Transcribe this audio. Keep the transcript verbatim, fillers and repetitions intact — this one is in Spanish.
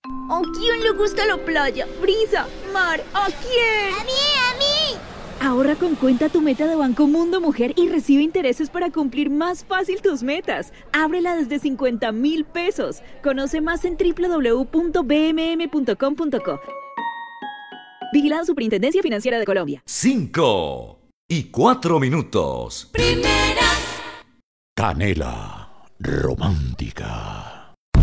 ¿A quién le gusta la playa, brisa, mar? ¿A quién? ¡A mí, a mí! Ahorra con Cuenta Tu Meta de Banco Mundo Mujer y recibe intereses para cumplir más fácil tus metas. Ábrela desde cincuenta mil pesos. Conoce más en doble u doble u doble u punto b m m punto com punto co. Vigilado Superintendencia Financiera de Colombia. Cinco y cuatro minutos. Primera. Canela romántica.